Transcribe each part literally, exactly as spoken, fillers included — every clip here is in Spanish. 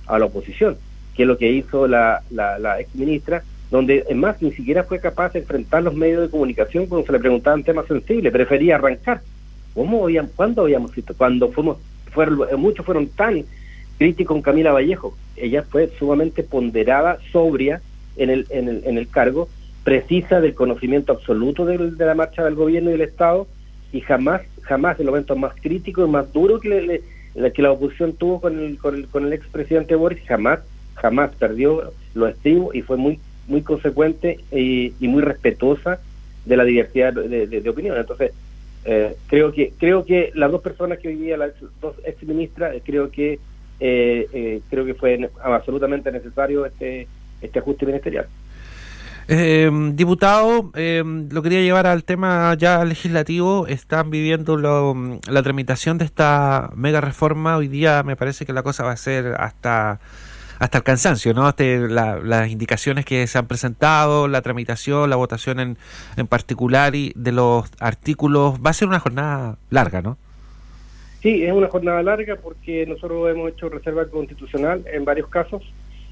a la oposición, que es lo que hizo la, la, la ex ministra, donde es más ni siquiera fue capaz de enfrentar los medios de comunicación cuando se le preguntaban temas sensibles, prefería arrancar. ¿Cómo habíamos, ¿Cuándo habíamos visto? Cuando fuimos, fueron, muchos fueron tan críticos con Camila Vallejo. Ella fue sumamente ponderada, sobria en el, en el, en el cargo, precisa del conocimiento absoluto de, de la marcha del gobierno y del Estado, y jamás, jamás en los momentos más críticos y más duros que, le, le, que la oposición tuvo con el, con el, con el expresidente Boric, jamás, jamás perdió los estribos y fue muy muy consecuente y, y muy respetuosa de la diversidad de, de, de opinión. Entonces, eh, creo que creo que las dos personas que hoy día, las dos ex ministras, creo que eh, eh, creo que fue absolutamente necesario este este ajuste ministerial. Eh, diputado, eh, lo quería llevar al tema ya legislativo. Están viviendo lo, la tramitación de esta mega reforma. Hoy día me parece que la cosa va a ser hasta hasta el cansancio, ¿no? Este, la, las indicaciones que se han presentado, la tramitación, la votación en, en particular y de los artículos, va a ser una jornada larga, ¿no? Sí, es una jornada larga porque nosotros hemos hecho reserva constitucional en varios casos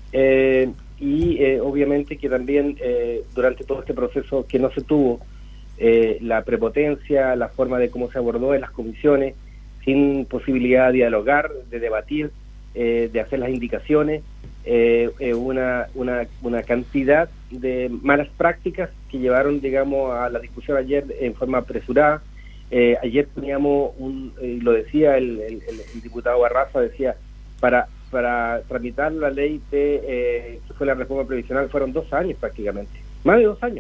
eh, y eh, obviamente que también eh, durante todo este proceso que no se tuvo eh, la prepotencia, la forma de cómo se abordó en las comisiones, sin posibilidad de dialogar, de debatir, eh, de hacer las indicaciones, Eh, eh, una, una una cantidad de malas prácticas que llevaron, digamos, a la discusión ayer en forma apresurada. Eh, ayer teníamos, un, eh, lo decía el, el, el diputado Barraza, decía, para para tramitar la ley de eh, que fue la reforma previsional fueron dos años prácticamente, más de dos años.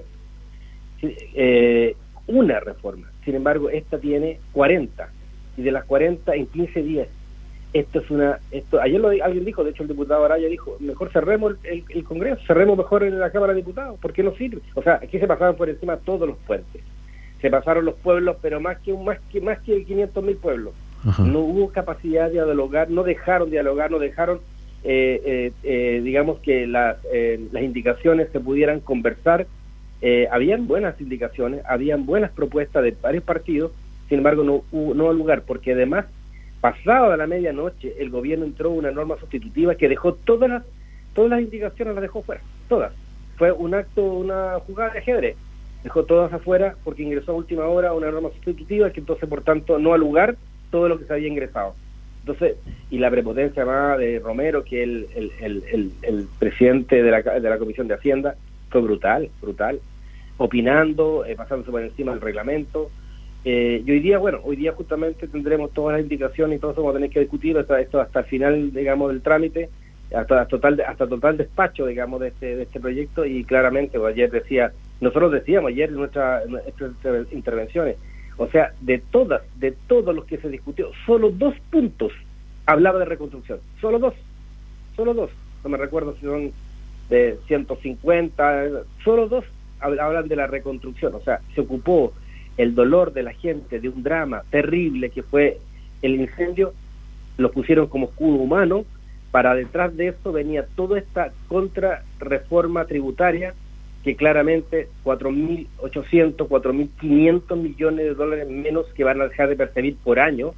Sí, eh, una reforma, sin embargo, esta tiene cuarenta, y de las cuarenta en quince días. Esto es una, esto ayer lo, alguien dijo, de hecho el diputado Araya dijo, mejor cerremos el, el, el Congreso, cerremos mejor en la Cámara de Diputados, porque no sirve. O sea, aquí se pasaron por encima todos los puentes, se pasaron los pueblos, pero más que más que más que quinientos mil pueblos. Ajá. No hubo capacidad de dialogar, no dejaron dialogar, no dejaron, eh, eh, eh, digamos que las eh, las indicaciones se pudieran conversar. Eh, habían buenas indicaciones, habían buenas propuestas de varios partidos, sin embargo no hubo, no hubo lugar, porque además pasado a la medianoche, el gobierno entró una norma sustitutiva que dejó todas las todas las indicaciones, las dejó fuera, todas. Fue un acto, una jugada de ajedrez. Dejó todas afuera porque ingresó a última hora una norma sustitutiva que entonces, por tanto, no ha lugar todo lo que se había ingresado. Entonces, y la prepotencia más de Romero, que el, el, el, el, el presidente de la, de la Comisión de Hacienda, fue brutal, brutal, opinando, eh, pasándose por encima del reglamento. Eh, y hoy día, bueno, hoy día justamente tendremos todas las indicaciones y todo eso vamos a tener que discutir hasta esto hasta el final, digamos, del trámite, hasta total hasta total despacho, digamos, de este de este proyecto. Y claramente, pues, ayer decía, nosotros decíamos ayer en nuestra, en nuestras intervenciones, o sea, de todas, de todos los que se discutió, solo dos puntos hablaba de reconstrucción, solo dos, solo dos, no me recuerdo si son de ciento cincuenta, solo dos hablan de la reconstrucción. O sea, se ocupó el dolor de la gente de un drama terrible que fue el incendio, lo pusieron como escudo humano. Para detrás de eso venía toda esta contrarreforma tributaria que claramente cuatro mil ochocientos, cuatro mil quinientos millones de dólares menos que van a dejar de percibir por año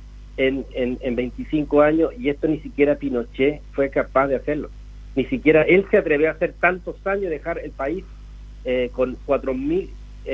en, en, en veinticinco años, y esto ni siquiera Pinochet fue capaz de hacerlo. Ni siquiera él se atrevió a hacer tantos años, dejar el país eh, con cuatro mil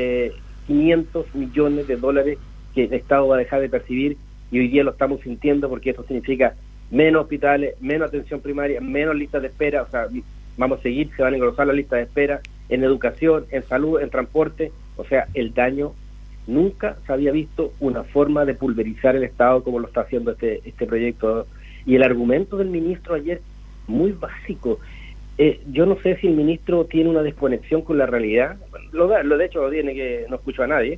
quinientos millones de dólares que el Estado va a dejar de percibir, y hoy día lo estamos sintiendo porque esto significa menos hospitales, menos atención primaria, menos listas de espera. O sea, vamos a seguir, se van a engrosar las listas de espera en educación, en salud, en transporte. O sea, el daño, nunca se había visto una forma de pulverizar el Estado como lo está haciendo este este proyecto. Y el argumento del ministro ayer, muy básico. Eh, yo no sé si el ministro tiene una desconexión con la realidad. Lo, da, lo de hecho lo tiene, que no escucho a nadie,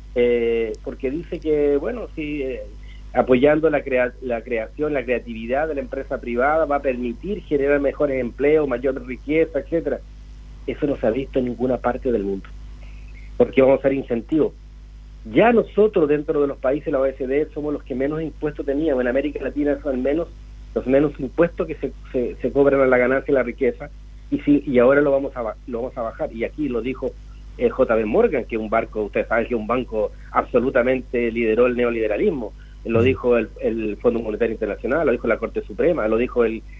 eh, porque dice que, bueno, si eh, apoyando la, crea, la creación, la creatividad de la empresa privada va a permitir generar mejores empleos, mayor riqueza, etcétera. Eso no se ha visto en ninguna parte del mundo, porque vamos a hacer incentivos. Ya nosotros dentro de los países de la O E C D somos los que menos impuestos teníamos. En América Latina son menos los menos impuestos que se, se, se cobran a la ganancia y la riqueza, y sí, y ahora lo vamos a lo vamos a bajar. Y aquí lo dijo eh, J B Morgan, que un barco, ustedes saben que un banco absolutamente lideró el neoliberalismo, lo dijo el, el Fondo Monetario Internacional, lo dijo la Corte Suprema, lo dijo el,